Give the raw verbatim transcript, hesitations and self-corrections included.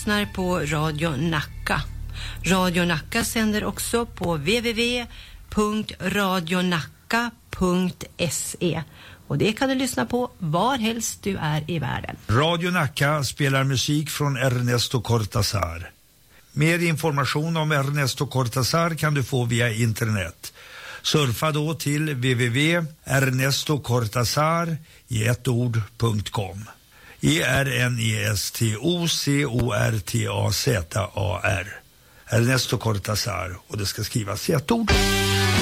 lyssnar på Radio Nacka. Radio Nacka sänder också på w w w punkt radionacka punkt se. Och det kan du lyssna på var helst du är i världen. Radio Nacka spelar musik från Ernesto Cortázar. Mer information om Ernesto Cortázar kan du få via internet. Surfa då till w w w punkt ernesto cortazar i ett ord punkt com. E R N E S T O C O R T A Z A R. Ernesto Cortázar, och det ska skrivas i ett ord.